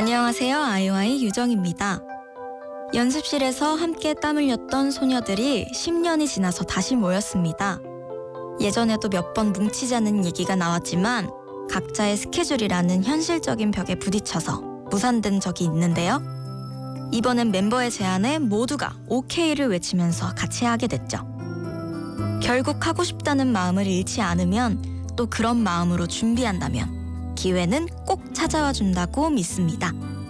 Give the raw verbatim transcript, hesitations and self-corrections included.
안녕하세요. 아이오아이 유정입니다. 연습실에서 함께 땀 흘렸던 소녀들이 십 년이 지나서 다시 모였습니다. 예전에도 몇 번 뭉치자는 얘기가 나왔지만 각자의 스케줄이라는 현실적인 벽에 부딪혀서 무산된 적이 있는데요. 이번엔 멤버의 제안에 모두가 오케이를 외치면서 같이 하게 됐죠. 결국 하고 싶다는 마음을 잃지 않으면, 또 그런 마음으로 준비한다면 기회는 꼭 찾아와 준다고 믿습니다.